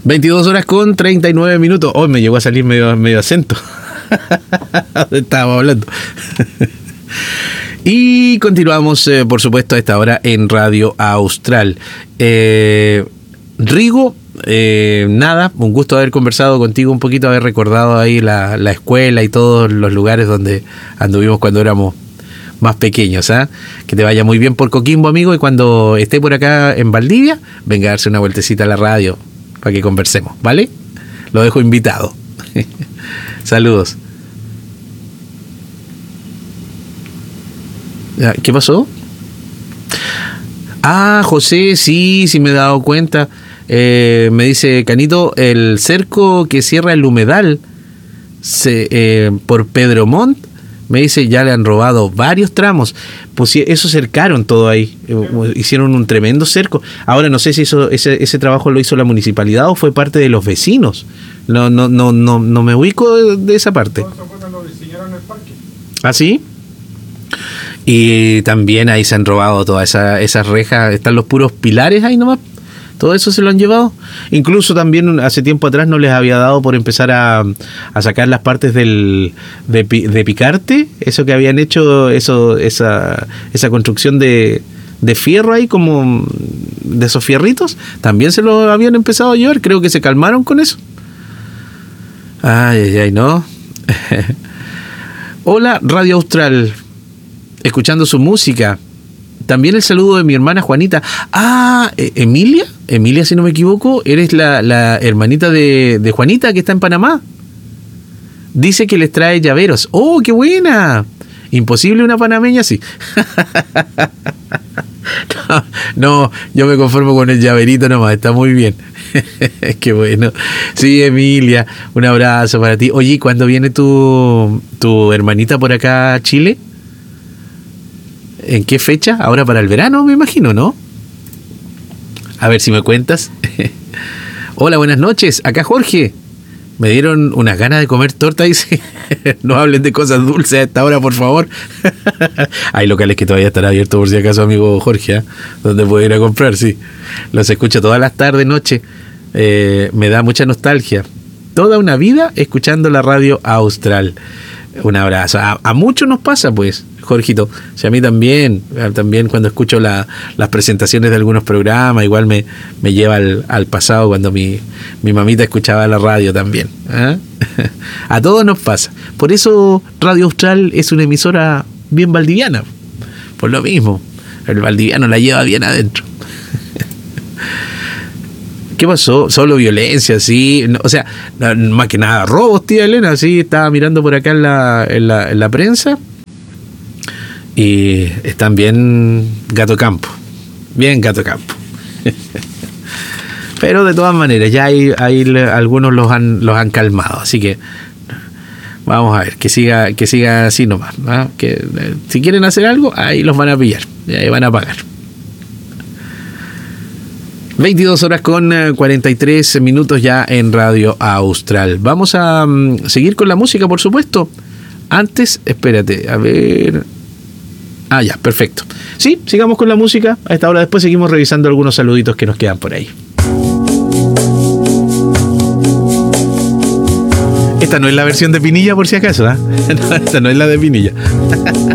22 horas con 39 minutos. Hoy me llegó a salir medio acento. Estábamos hablando. Y continuamos, por supuesto, a esta hora en Radio Austral. Rigo, nada, un gusto haber conversado contigo un poquito, haber recordado ahí la escuela y todos los lugares donde anduvimos cuando éramos más pequeños, ¿eh? Que te vaya muy bien por Coquimbo, amigo, y cuando esté por acá en Valdivia, venga a darse una vueltecita a la radio para que conversemos, ¿vale? Lo dejo invitado. Saludos. ¿Qué pasó? Ah, José, sí me he dado cuenta. Me dice Canito, el cerco que cierra el humedal por Pedro Montt, me dice, ya le han robado varios tramos. Pues sí, eso cercaron todo ahí. Hicieron un tremendo cerco. Ahora no sé si ese trabajo lo hizo la municipalidad o fue parte de los vecinos. No me ubico de esa parte. Todo eso fue cuando diseñaron el parque. ¿Ah, sí? Y también ahí se han robado todas esas rejas. Están los puros pilares ahí nomás. Todo eso se lo han llevado. Incluso también hace tiempo atrás no les había dado por empezar a sacar las partes de Picarte. Eso que habían hecho, esa construcción de fierro ahí, como de esos fierritos. También se lo habían empezado a llevar. Creo que se calmaron con eso. Ay, ¿no? Hola, Radio Austral. Escuchando su música. También el saludo de mi hermana Juanita. Emilia, si no me equivoco, eres la hermanita de Juanita que está en Panamá. Dice que les trae llaveros. ¡Oh, qué buena! Imposible una panameña así. No, yo me conformo con el llaverito nomás, está muy bien. Qué bueno. Sí, Emilia, un abrazo para ti. Oye, ¿cuándo viene tu hermanita por acá a Chile? ¿En qué fecha? Ahora para el verano, me imagino, ¿no? A ver si me cuentas. Hola, buenas noches. Acá Jorge. Me dieron unas ganas de comer torta, dice. No hablen de cosas dulces a esta hora, por favor. Hay locales que todavía están abiertos, por si acaso, amigo Jorge, ¿eh? Donde puedo ir a comprar, sí. Los escucho todas las tardes, noche. Me da mucha nostalgia. Toda una vida escuchando la Radio Austral. Un abrazo. A muchos nos pasa, pues, Jorgito. O sea, a mí también cuando escucho las presentaciones de algunos programas, igual me lleva al pasado cuando mi mamita escuchaba la radio también. ¿Eh? A todos nos pasa. Por eso Radio Austral es una emisora bien valdiviana. Por lo mismo, el valdiviano la lleva bien adentro. ¿Qué pasó? Solo violencia, sí. O sea, más que nada robos, tía Elena. Sí, estaba mirando por acá en la prensa. Y están bien gato campo. Bien gato campo. Pero de todas maneras, ya hay algunos los han calmado. Así que vamos a ver, que siga así nomás, ¿no? Que si quieren hacer algo, ahí los van a pillar. Y ahí van a pagar. 22 horas con 43 minutos ya en Radio Austral. Vamos a seguir con la música, por supuesto. Antes, espérate, a ver. Ya, perfecto. Sí, sigamos con la música. A esta hora después seguimos revisando algunos saluditos que nos quedan por ahí. Esta no es la versión de Pinilla, por si acaso, ¿eh? No, esta no es la de Pinilla.